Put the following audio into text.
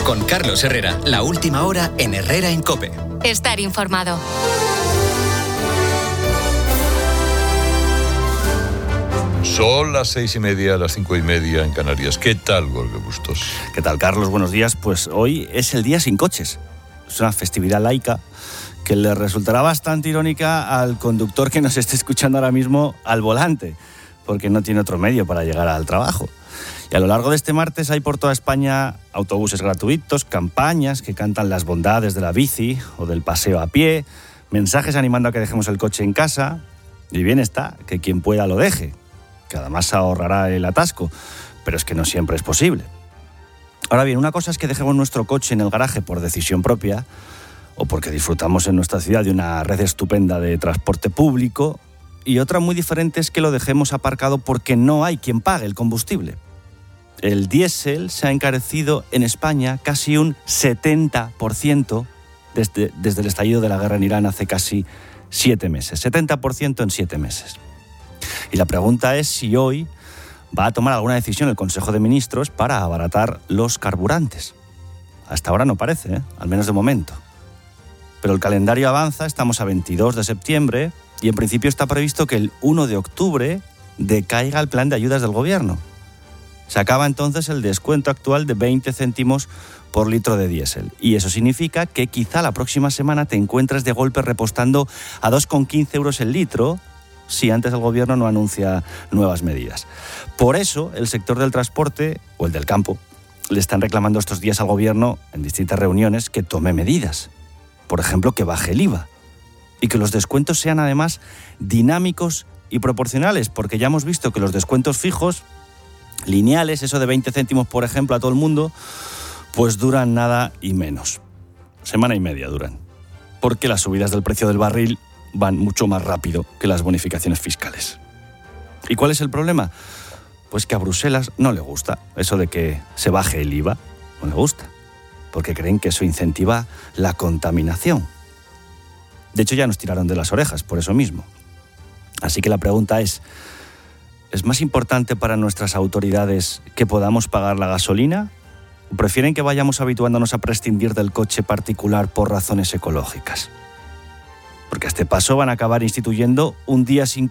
Con Carlos Herrera, la última hora en Herrera en COPE. Estar informado. Son las 6:30, las 5:30 en Canarias. ¿Qué tal, Gorka Bustos? ¿Qué tal, Carlos? Buenos días. Pues hoy es el Día Sin Coches. Es una festividad laica que le resultará bastante irónica al conductor que nos esté escuchando ahora mismo al volante, porque no tiene otro medio para llegar al trabajo. Y a lo largo de este martes hay por toda España autobuses gratuitos, campañas que cantan las bondades de la bici o del paseo a pie, mensajes animando a que dejemos el coche en casa, y bien está, que quien pueda lo deje, que además ahorrará el atasco, pero es que no siempre es posible. Ahora bien, una cosa es que dejemos nuestro coche en el garaje por decisión propia, o porque disfrutamos en nuestra ciudad de una red estupenda de transporte público, y otra muy diferente es que lo dejemos aparcado porque no hay quien pague el combustible. El diésel se ha encarecido en España casi un 70% desde el estallido de la guerra en Irán hace casi 7 meses. 70% en 7 meses. Y la pregunta es si hoy va a tomar alguna decisión el Consejo de Ministros para abaratar los carburantes. Hasta ahora no parece, al menos de momento. Pero el calendario avanza, estamos a 22 de septiembre y en principio está previsto que el 1 de octubre decaiga el plan de ayudas del Gobierno. Se acaba entonces el descuento actual de 20 céntimos por litro de diésel. Y eso significa que quizá la próxima semana te encuentres de golpe repostando a 2,15 euros el litro si antes el Gobierno no anuncia nuevas medidas. Por eso el sector del transporte o el del campo le están reclamando estos días al Gobierno en distintas reuniones que tome medidas. Por ejemplo, que baje el IVA y que los descuentos sean además dinámicos y proporcionales, porque ya hemos visto que los descuentos fijos, lineales, eso de 20 céntimos por ejemplo a todo el mundo, pues duran nada y menos. Semana y media duran, porque las subidas del precio del barril van mucho más rápido que las bonificaciones fiscales. ¿Y cuál es el problema? Pues que a Bruselas no le gusta eso de que se baje el IVA, no le gusta, porque creen que eso incentiva la contaminación. De hecho, ya nos tiraron de las orejas por eso mismo. Así que la pregunta ¿es más importante para nuestras autoridades que podamos pagar la gasolina? ¿O prefieren que vayamos habituándonos a prescindir del coche particular por razones ecológicas? Porque a este paso van a acabar instituyendo un día sin